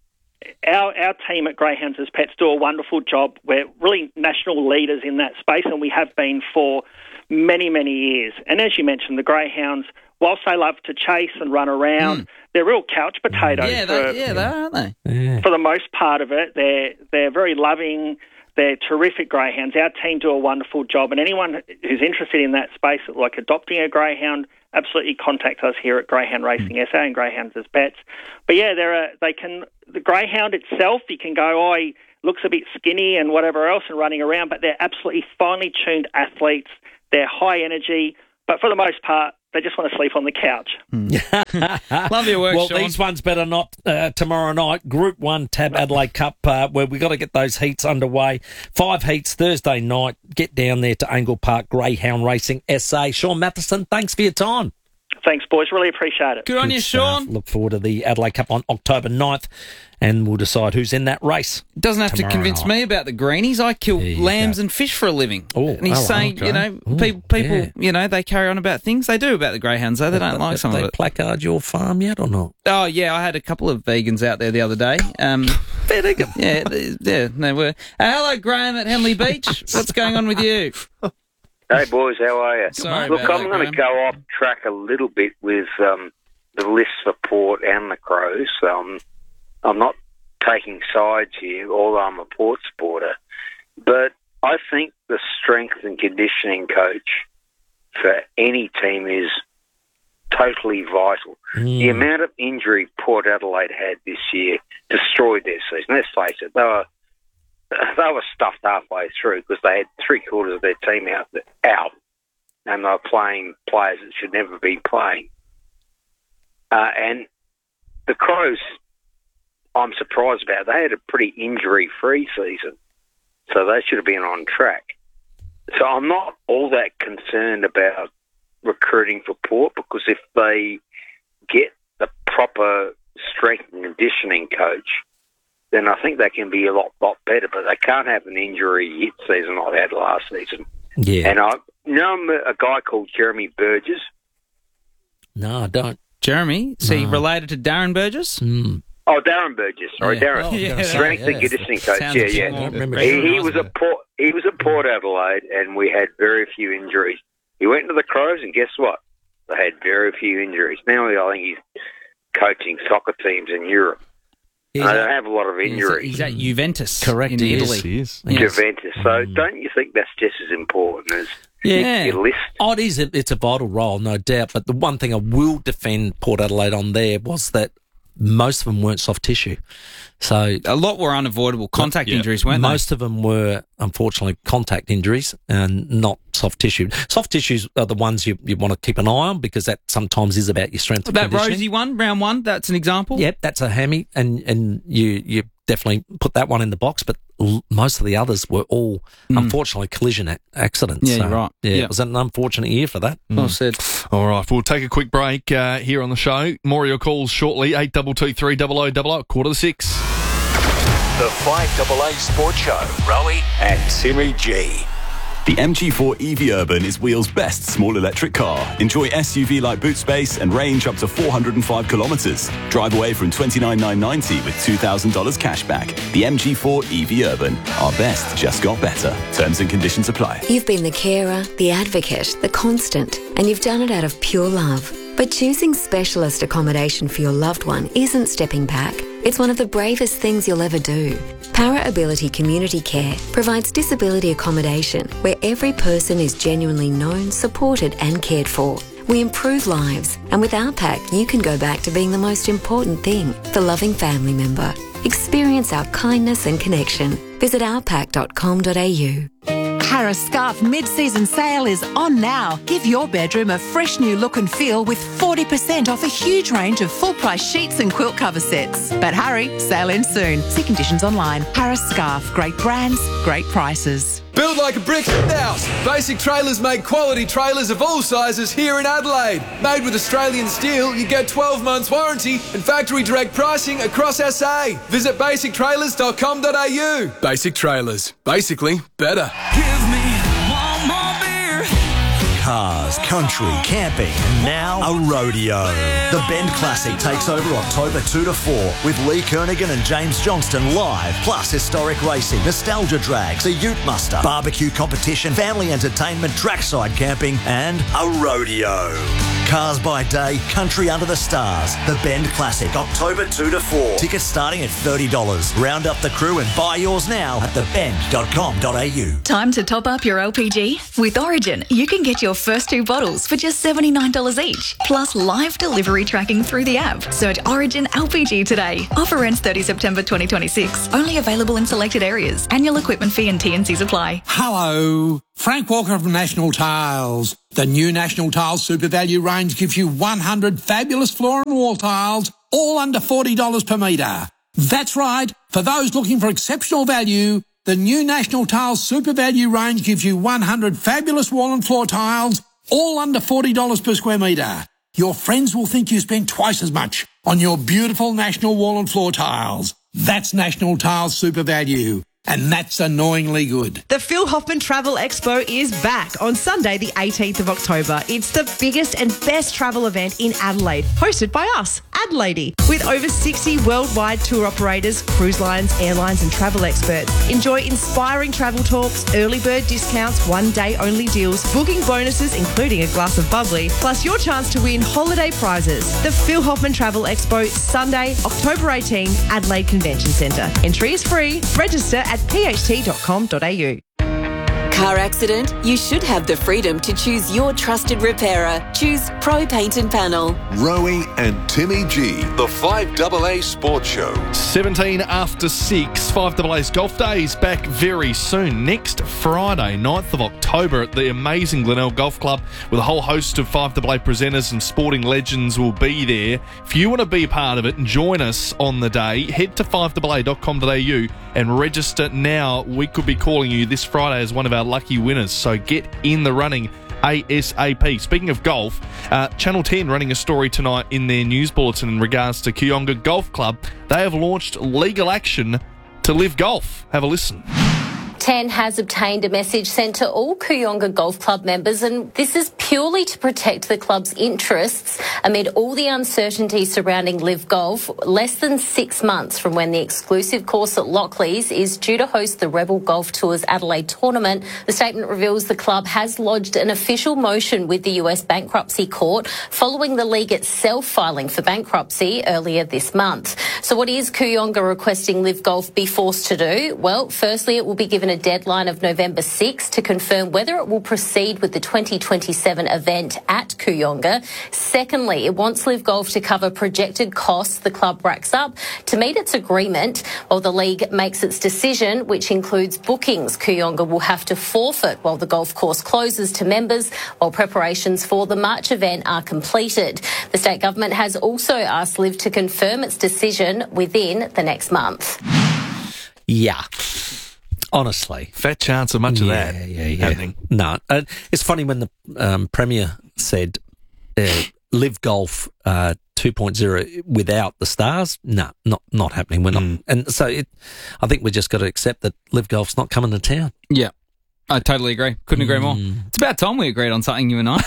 our team at Greyhounds as Pets do a wonderful job. We're really national leaders in that space, and we have been for many, many years. And as you mentioned, the Greyhounds, whilst they love to chase and run around, they're real couch potatoes. They are, aren't they? Yeah. For the most part of it, they're very loving. They're terrific greyhounds. Our team do a wonderful job, and anyone who's interested in that space, like adopting a greyhound, absolutely contact us here at Greyhound Racing SA and Greyhounds as Pets. But yeah, the greyhound itself, you can go, he looks a bit skinny and whatever else and running around, but they're absolutely finely tuned athletes. They're high energy, but for the most part, they just want to sleep on the couch. Love your work, Well, Sean. these ones better not tomorrow night. Group 1 Tab Adelaide Cup, where we got to get those heats underway. 5 heats Thursday night. Get down there to Angle Park Greyhound Racing SA. Sean Matheson, thanks for your time. Thanks, boys. Really appreciate it. Good on you, Sean. Look forward to the Adelaide Cup on October 9th, and we'll decide who's in that race. Doesn't have to tomorrow convince night. me about the greenies. I kill lambs and fish for a living. And he's saying, people, they carry on about things. They do about the greyhounds, though. They don't like some of They it. placard your farm yet or not? Oh, yeah, I had a couple of vegans out there the other day. Yeah, they were. Hello, Graham at Henley Beach. What's going on with you? Hey, boys, how are you? Sorry Look, about I'm that, going to go off track a little bit with the list for Port and the Crows. I'm not taking sides here, although I'm a Port supporter. But I think the strength and conditioning coach for any team is totally vital. The amount of injury Port Adelaide had this year destroyed their season. Let's face it, they were stuffed halfway through because they had 3/4 of their team out, and they were playing players that should never be playing. And the Crows, I'm surprised about. They had a pretty injury-free season, so they should have been on track. So I'm not all that concerned about recruiting for Port, because if they get the proper strength and conditioning coach, then I think they can be a lot better. But they can't have an injury hit season like they had last season. Yeah. And I know a guy called Jeremy Burgess. No, I don't. Jeremy? Is he related to Darren Burgess? Oh, Darren Burgess. Sorry, Darren. Oh, yeah. Strength and conditioning coach. Sounds Yeah. like He was at Port Adelaide, and we had very few injuries. He went to the Crows, and guess what? They had very few injuries. Now I think he's coaching soccer teams in Europe. They don't have a lot of injuries. He's at Juventus. Correct, in he Italy. is. Juventus. So don't you think that's just as important as your list? Oh, it is. It's a vital role, no doubt. But the one thing I will defend Port Adelaide on there was that most of them weren't soft tissue. So a lot were unavoidable contact injuries, weren't they? Most of them were, unfortunately, contact injuries and not soft tissue. Soft tissues are the ones you want to keep an eye on, because that sometimes is about your strength and That conditioning. Rosie one, round one, that's an example? Yep, that's a hammy, and you definitely put that one in the box, but most of the others were all, unfortunately, collision accidents. Yeah, you're right. Yeah, Yeah. it was an unfortunate year for that. Well said. All right, we'll take a quick break here on the show. More of your calls shortly, 8223 0000, 5:45. The 5AA Sports Show. Rowie and Timmy G. The MG4 EV Urban is Wheel's best small electric car. Enjoy SUV-like boot space and range up to 405 kilometres. Drive away from $29,990 with $2,000 cash back. The MG4 EV Urban. Our best just got better. Terms and conditions apply. You've been the carer, the advocate, the constant, and you've done it out of pure love. But choosing specialist accommodation for your loved one isn't stepping back. It's one of the bravest things you'll ever do. Para Ability Community Care provides disability accommodation where every person is genuinely known, supported and cared for. We improve lives, and with our pack, you can go back to being the most important thing, the loving family member. Experience our kindness and connection. Visit ourpack.com.au. Harris Scarf mid-season sale is on now. Give your bedroom a fresh new look and feel with 40% off a huge range of full-price sheets and quilt cover sets. But hurry, sale ends soon. See conditions online. Harris Scarf. Great brands, great prices. Build like a brick house. Basic Trailers make quality trailers of all sizes here in Adelaide. Made with Australian steel, you get 12 months warranty and factory direct pricing across SA. Visit basictrailers.com.au. Basic Trailers. Basically better. Give me one more beer. Cars, stars, country, camping, and now a rodeo. The Bend Classic takes over October 2 to 4 with Lee Kernaghan and James Johnston live, plus historic racing, nostalgia drags, a ute muster, barbecue competition, family entertainment, trackside camping, and a rodeo. Cars by day, country under the stars. The Bend Classic, October 2 to 4. Tickets starting at $30. Round up the crew and buy yours now at thebend.com.au. Time to top up your LPG? With Origin, you can get your first 2 bottles for just $79 each, plus live delivery tracking through the app. Search Origin LPG today. Offer ends 30 September 2026. Only available in selected areas. Annual equipment fee and T&Cs apply. Hello, Frank Walker from National Tiles. The new National Tiles Super Value range gives you 100 fabulous floor and wall tiles, all under $40 per metre. That's right. For those looking for exceptional value, the new National Tiles Super Value range gives you 100 fabulous wall and floor tiles, all under $40 per square metre. Your friends will think you spent twice as much on your beautiful National wall and floor tiles. That's National Tiles Super Value. And that's annoyingly good. The Phil Hoffman Travel Expo is back on Sunday, the 18th of October. It's the biggest and best travel event in Adelaide, hosted by us, Adelaide, with over 60 worldwide tour operators, cruise lines, airlines and travel experts. Enjoy inspiring travel talks, early bird discounts, one-day only deals, booking bonuses including a glass of bubbly, plus your chance to win holiday prizes. The Phil Hoffman Travel Expo, Sunday, October 18, Adelaide Convention Centre. Entry is free. Register at pht.com.au. Car accident? You should have the freedom to choose your trusted repairer. Choose Pro Paint and Panel. Rowie and Timmy G, the 5AA Sports Show. 17 after 6, 5AA's Golf Day is back very soon. Next Friday, 9th of October at the amazing Glenelg Golf Club, with a whole host of 5AA presenters and sporting legends will be there. If you want to be a part of it and join us on the day, head to 5AA.com.au and register now. We could be calling you this Friday as one of our lucky winners, so get in the running ASAP. Speaking of golf, Channel 10 running a story tonight in their news bulletin in regards to Kooyonga Golf Club. They have launched legal action to Live Golf. Have a listen. 10 has obtained a message sent to all Kooyonga Golf Club members, and this is purely to protect the club's interests amid all the uncertainty surrounding Live Golf, less than 6 months from when the exclusive course at Lockleys is due to host the Rebel Golf Tour's Adelaide tournament. The statement reveals the club has lodged an official motion with the US Bankruptcy Court following the league itself filing for bankruptcy earlier this month. So what is Kooyonga requesting Live Golf be forced to do? Well, firstly, it will be given a deadline of November 6 to confirm whether it will proceed with the 2027 event at Kooyonga. Secondly, it wants Live Golf to cover projected costs the club racks up to meet its agreement while the league makes its decision, which includes bookings Kooyonga will have to forfeit while the golf course closes to members while preparations for the March event are completed. The state government has also asked Live to confirm its decision within the next month. Yeah. Honestly. Fat chance of much of that happening. No. It's funny when the Premier said Live Golf 2.0 without the stars. No, not happening. We're not. And so I think we just got to accept that Live Golf's not coming to town. Yeah. I totally agree. Couldn't agree more. It's about time we agreed on something, you and I.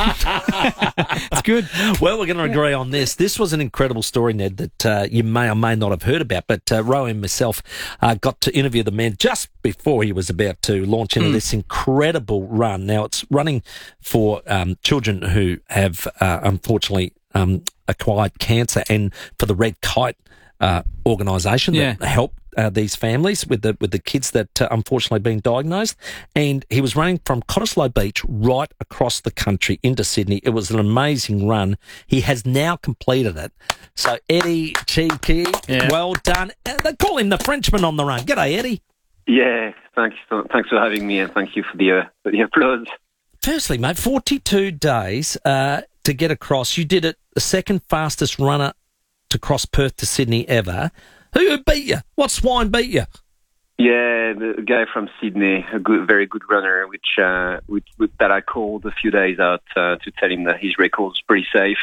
It's good. Well, we're going to agree on this. This was an incredible story, Ned, that you may or may not have heard about, but Rowan and myself got to interview the man just before he was about to launch into this incredible run. Now, it's running for children who have, unfortunately, acquired cancer, and for the Red Kite organisation that helped these families with the kids that unfortunately been diagnosed. And he was running from Cottesloe Beach right across the country into Sydney. It was an amazing run. He has now completed it. So Eddie Cheeky, well done. They call him the Frenchman on the run. G'day, Eddie. Yeah, thanks for having me, and thank you for the applause. Firstly, mate, 42 days to get across. You did it the second fastest runner to cross Perth to Sydney ever. Who beat you? What swine beat you? Yeah, the guy from Sydney, very good runner, which that I called a few days out to tell him that his record's pretty safe.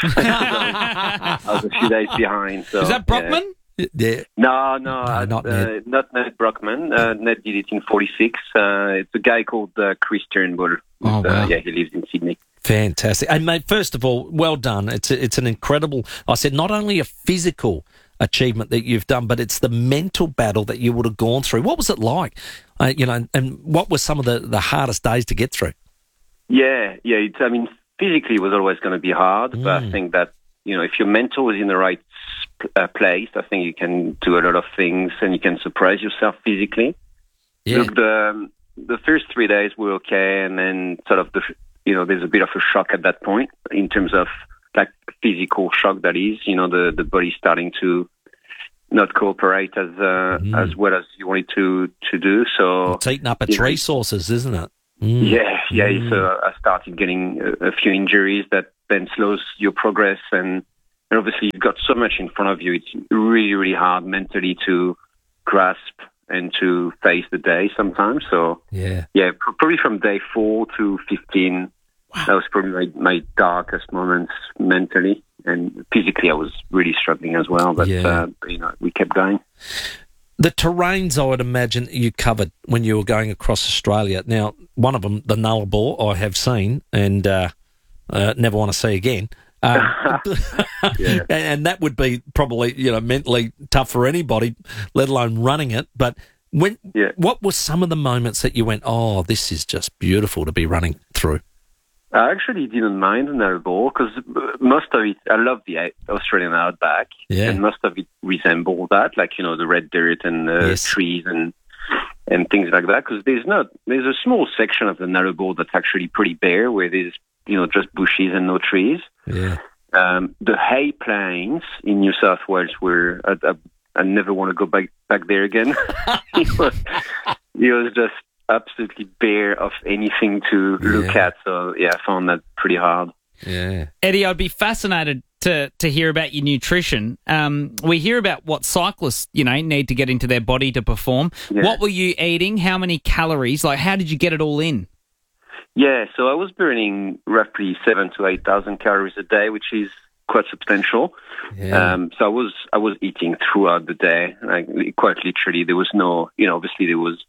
I was a few days behind. So, is that Brockman? Yeah. No, not Ned Brockman. Ned did it in 46. It's a guy called Chris Turnbull. Oh, wow. Yeah, he lives in Sydney. Fantastic. And, mate, first of all, well done. It's an incredible, I said, not only a physical achievement that you've done, but it's the mental battle that you would have gone through. What was it like? And what were some of the hardest days to get through? Yeah. Physically it was always going to be hard, but I think that, if your mental is in the right place, I think you can do a lot of things and you can surprise yourself physically. Yeah. Look, the first 3 days were okay, and then sort of there's a bit of a shock at that point in terms of like physical shock. That is, the body starting to not cooperate as well as you wanted to do. So it's eating up its resources, isn't it? Yeah. So I started getting a few injuries that then slows your progress, and obviously you've got so much in front of you. It's really, really hard mentally to grasp and to face the day sometimes. So probably from day 4 to 15, that was probably my darkest moments mentally, and physically I was really struggling as well. But we kept going. The terrains, I would imagine, you covered when you were going across Australia. Now, one of them, the Nullarbor, I have seen and never want to see again. And that would be probably, mentally tough for anybody, let alone running it. But what were some of the moments that you went, oh, this is just beautiful to be running through? I actually didn't mind the Nullarbor because most of it, I love the Australian outback, and most of it resembles that, like, the red dirt and trees and things like that. Because there's a small section of the Nullarbor that's actually pretty bare, where there's, just bushes and no trees. Yeah. The hay plains in New South Wales were, I never want to go back there again. It was just absolutely bare of anything to look at. So, I found that pretty hard. Yeah. Eddie, I'd be fascinated to hear about your nutrition. We hear about what cyclists, need to get into their body to perform. Yeah. What were you eating? How many calories? Like, how did you get it all in? Yeah, so I was burning roughly 7,000 to 8,000 calories a day, which is quite substantial. Yeah. So I was eating throughout the day, like quite literally. There was no, obviously there was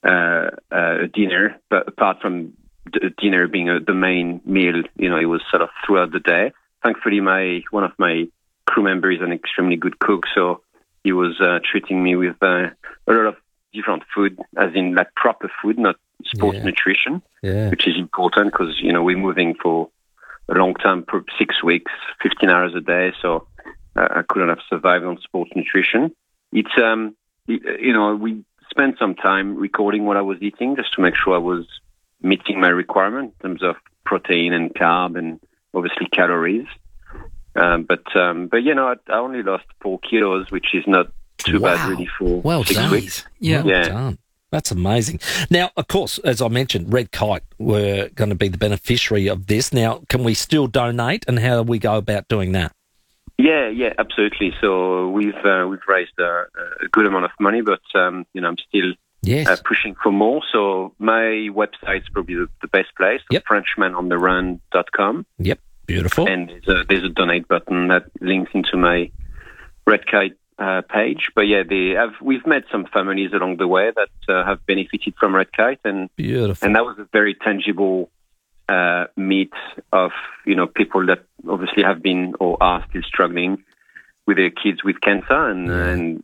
a dinner, but apart from the dinner being the main meal, it was sort of throughout the day. Thankfully, one of my crew members is an extremely good cook, so he was treating me with a lot of different food, as in like proper food, not sports nutrition, which is important because, we're moving for a long time, 6 weeks, 15 hours a day, so I couldn't have survived on sports nutrition. It's, we spent some time recording what I was eating just to make sure I was meeting my requirement in terms of protein and carb and obviously calories. But I only lost 4 kilos, which is not too bad really for 6 weeks. Yeah. Well done. That's amazing. Now, of course, as I mentioned, Red Kite were going to be the beneficiary of this. Now, can we still donate, and how do we go about doing that? Yeah, absolutely. So we've raised a good amount of money, but I'm still pushing for more. So my website's probably the best place. FrenchmanOnTheRun.com. Yep, beautiful. And there's a donate button that links into my Red Kite page. But we've met some families along the way that have benefited from Red Kite, and beautiful. And that was a very tangible meet of people that obviously have been or are still struggling with their kids with cancer, and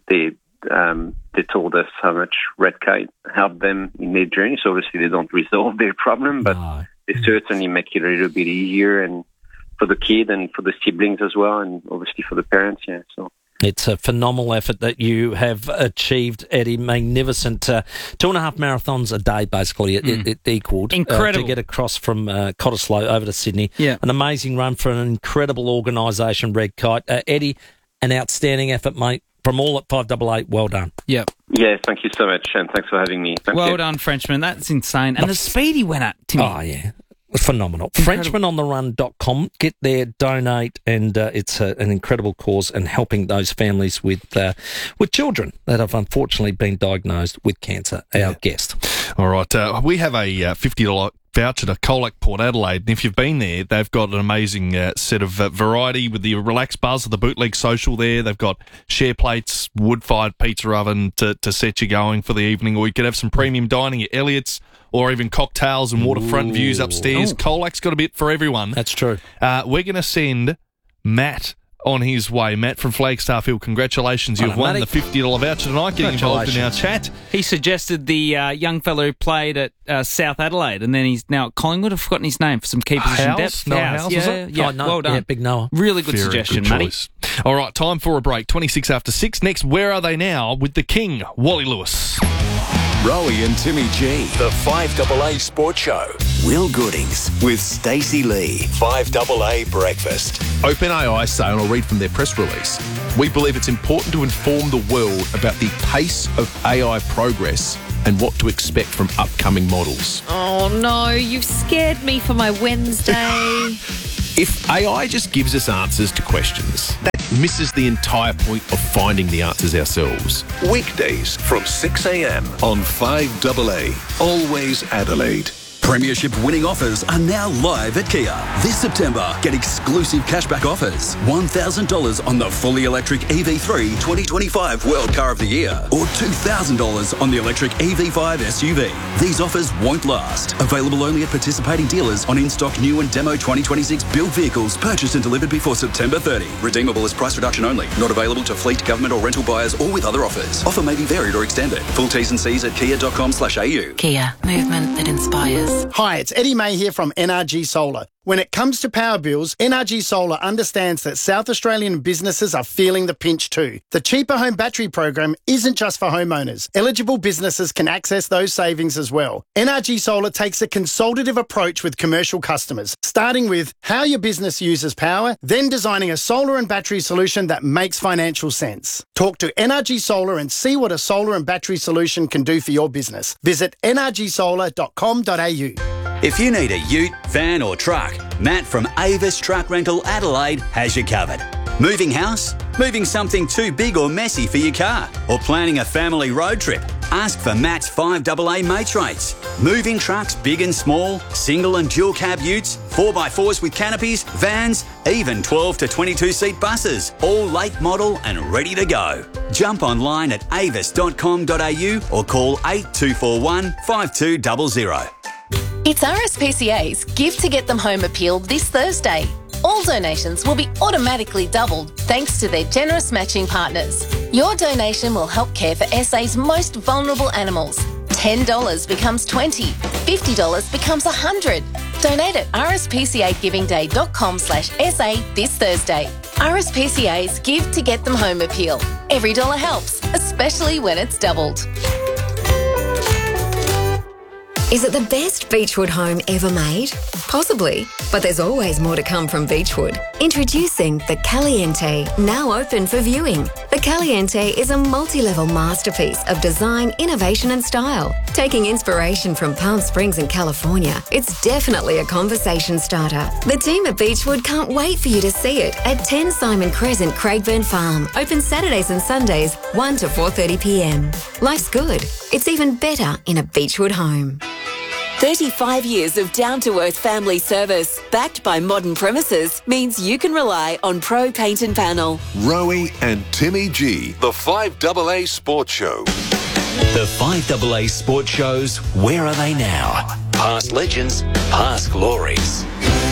they told us how much Red Kite helped them in their journey. So obviously they don't resolve their problem, but they certainly make it a little bit easier, and for the kid and for the siblings as well, and obviously for the parents. So it's a phenomenal effort that you have achieved, Eddie. Magnificent. 2.5 marathons a day, basically, it equalled. Incredible. To get across from Cottesloe over to Sydney. Yeah. An amazing run for an incredible organisation, Red Kite. Eddie, an outstanding effort, mate. From all at 588, well done. Yep. Yeah, thank you so much, and thanks for having me. Well done, Frenchman. That's insane. And the speed he went at, Timmy. Oh, yeah. Phenomenal. FrenchmanOnTheRun.com. Get there, donate, and it's an incredible cause and helping those families with children that have unfortunately been diagnosed with cancer. Our guest. All right. We have a $50 voucher to Colac Port Adelaide, and if you've been there, they've got an amazing set of variety with the relaxed buzz of the bootleg social there. They've got share plates, wood-fired pizza oven to set you going for the evening, or you could have some premium dining at Elliott's, or even cocktails and waterfront views upstairs. Colac's got a bit for everyone. That's true. We're going to send Matt on his way. Matt from Flagstaff Hill, congratulations. You've won the $50 voucher tonight, getting involved in our chat. He suggested the young fellow who played at South Adelaide, and then he's now at Collingwood. I've forgotten his name for some key position depth. Noah House, is yeah, it? yeah. Well done. Yeah, big Noah. Really good suggestion, Matty. All right, time for a break. 26 after 6. Next, Where Are They Now? With the King, Wally Lewis. Rowie and Timmy G, the 5AA Sports Show. Will Goodings with Stacey Lee, 5AA Breakfast. OpenAI say, and I'll read from their press release, we believe it's important to inform the world about the pace of AI progress and what to expect from upcoming models. Oh no, you've scared me for my Wednesday. If AI just gives us answers to questions, that misses the entire point of finding the answers ourselves. Weekdays from 6 a.m. on 5AA. Always Adelaide. Premiership winning offers are now live at Kia. This September, get exclusive cashback offers. $1,000 on the fully electric EV3 2025 World Car of the Year, or $2,000 on the electric EV5 SUV. These offers won't last. Available only at participating dealers on in-stock new and demo 2026 built vehicles purchased and delivered before September 30. Redeemable as price reduction only. Not available to fleet, government or rental buyers or with other offers. Offer may be varied or extended. Full T's and C's at kia.com/au. Kia, movement that inspires. Hi, it's Eddie May here from NRG Solar. When it comes to power bills, NRG Solar understands that South Australian businesses are feeling the pinch too. The Cheaper Home Battery program isn't just for homeowners. Eligible businesses can access those savings as well. NRG Solar takes a consultative approach with commercial customers, starting with how your business uses power, then designing a solar and battery solution that makes financial sense. Talk to NRG Solar and see what a solar and battery solution can do for your business. Visit nrgsolar.com.au. If you need a ute, van or truck, Matt from Avis Truck Rental Adelaide has you covered. Moving house? Moving something too big or messy for your car? Or planning a family road trip? Ask for Matt's 5AA mates rates. Moving trucks big and small, single and dual cab utes, 4x4s with canopies, vans, even 12 to 22 seat buses, all late model and ready to go. Jump online at avis.com.au or call 8241 5200. It's RSPCA's Give to Get Them Home appeal this Thursday. All donations will be automatically doubled thanks to their generous matching partners. Your donation will help care for SA's most vulnerable animals. $10 becomes $20, $50 becomes $100. Donate at rspcagivingday.com/SA this Thursday. RSPCA's Give to Get Them Home appeal. Every dollar helps, especially when it's doubled. Is it the best Beechwood home ever made? Possibly, but there's always more to come from Beechwood. Introducing the Caliente, now open for viewing. The Caliente is a multi-level masterpiece of design, innovation and style. Taking inspiration from Palm Springs and California, it's definitely a conversation starter. The team at Beechwood can't wait for you to see it at 10 Simon Crescent, Craigburn Farm. Open Saturdays and Sundays, 1 to 4:30 p.m. Life's good. It's even better in a Beechwood home. 35 years of down-to-earth family service, backed by modern premises, means you can rely on Pro Paint and Panel. Rowie and Timmy G, the 5AA Sports Show. The 5AA Sports Show's Where Are They Now? Past legends, past glories.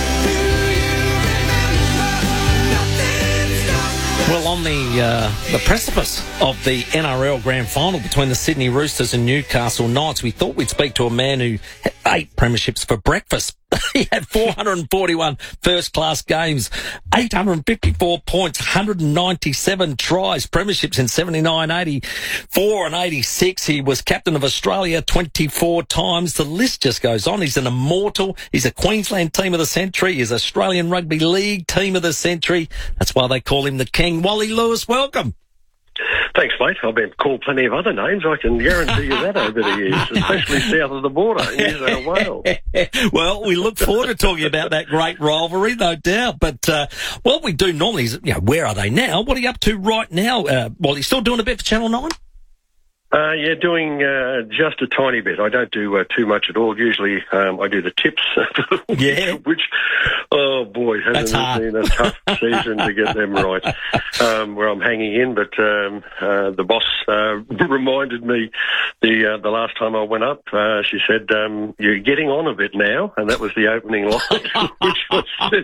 Well, on the precipice of the NRL Grand Final between the Sydney Roosters and Newcastle Knights, we thought we'd speak to a man who had 8 premierships for breakfast. He had 441 first-class games, 854 points, 197 tries, premierships in 79, 84 and 86. He was captain of Australia 24 times. The list just goes on. He's an immortal. He's a Queensland Team of the Century. He's Australian Rugby League Team of the Century. That's why they call him the King. Wally Lewis, welcome. Thanks, mate. I've been called plenty of other names. I can guarantee you that over the years, especially south of the border, New South Wales. Well, we look forward to talking about that great rivalry, no doubt. But what we do normally is, where are they now? What are you up to right now? Well, you still doing a bit for Channel 9? Doing just a tiny bit. I don't do too much at all. Usually I do the tips, which, oh boy, hasn't it been a tough season to get them right, where I'm hanging in. But the boss reminded me the last time I went up, she said, you're getting on a bit now, and that was the opening line, which was,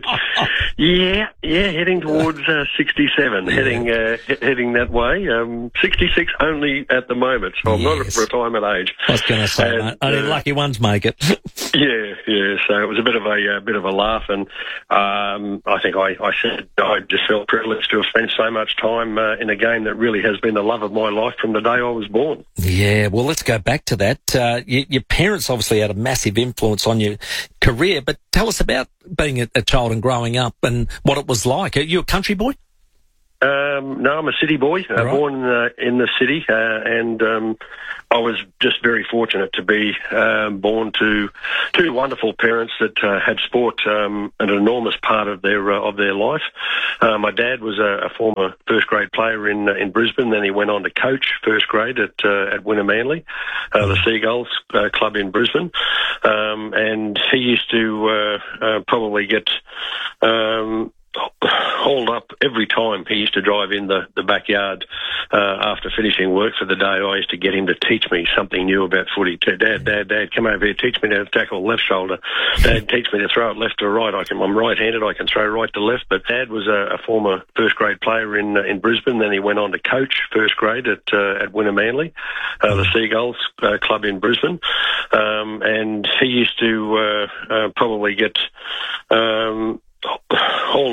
heading towards 67, heading that way. 66 only at the moment. So I'm not at retirement age. I was going to say, mate, only lucky ones make it. Yeah. So it was a bit of a laugh, and I think I said I just felt privileged to have spent so much time in a game that really has been the love of my life from the day I was born. Yeah, well, let's go back to that. Your parents obviously had a massive influence on your career, but tell us about being a child and growing up and what it was like. Are you a country boy? No, I'm a city boy, born in the city, and I was just very fortunate to be born to two wonderful parents that had sport an enormous part of their life. My dad was a former first grade player in Brisbane. Then he went on to coach first grade at Winner Manly, the Seagulls club in Brisbane, and he used to probably get hauled up every time he used to drive in the backyard after finishing work for the day. I used to get him to teach me something new about footy. Dad, come over here, teach me to tackle left shoulder. Dad, teach me to throw it left to right. I'm right-handed, I can throw right to left. But Dad was a former first grade player in Brisbane. Then he went on to coach first grade at Winner Manly, the Seagulls club in Brisbane, and he used to probably get hauled